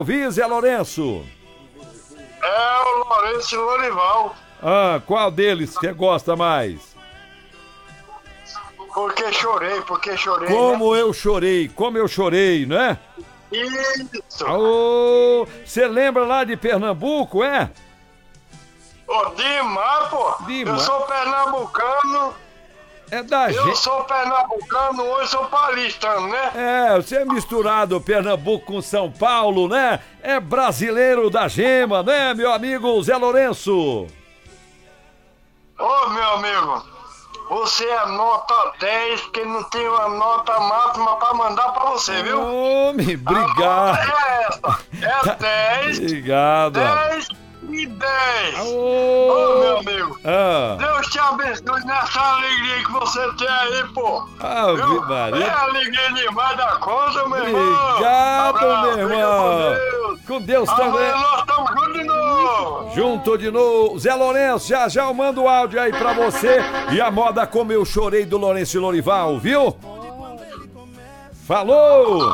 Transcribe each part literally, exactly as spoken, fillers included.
Ouvi, Zé Lourenço? É o Lourenço Lorival. Ah, qual deles você gosta mais? Porque chorei, porque chorei. Como né? eu chorei, como eu chorei, né? Isso. Ô, você lembra lá de Pernambuco, é? Ô, demais, pô. Demais. Eu sou pernambucano. É da Eu gente. sou pernambucano, hoje sou paulistano, né? É, você é misturado Pernambuco com São Paulo, né? É brasileiro da gema, né, meu amigo Zé Lourenço? Ô, meu amigo, você é nota dez, que não tem uma nota máxima pra mandar pra você, viu? Homem, obrigado. A nota é essa, é dez, Obrigado. dez e dez. Ô, Ô, meu amigo, Ah, Deus te abençoe nessa alegria que você tem aí, pô. Ave Viu? É Maria. alegria demais da conta, meu irmão. Obrigado, Abraço, meu fica irmão. com Deus. Com Deus Amanhã também. nós estamos juntos de novo. Junto de novo. Zé Lourenço, já já eu mando o áudio aí pra você. E a moda Como Eu Chorei do Lourenço e Lorival, viu? Falou!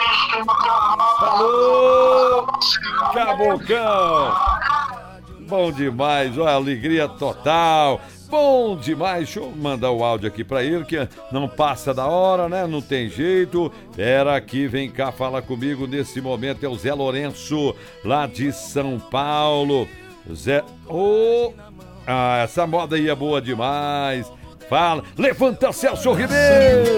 Falou! Cabocão! Bom demais, ó, alegria total. Bom demais, deixa eu mandar o áudio aqui pra ele, que não passa da hora, né? Não tem jeito. Era aqui, vem cá falar comigo nesse momento. É o Zé Lourenço, lá de São Paulo. Zé. Ô! Ah, essa moda aí é boa demais. Fala, levanta Celso Ribeiro!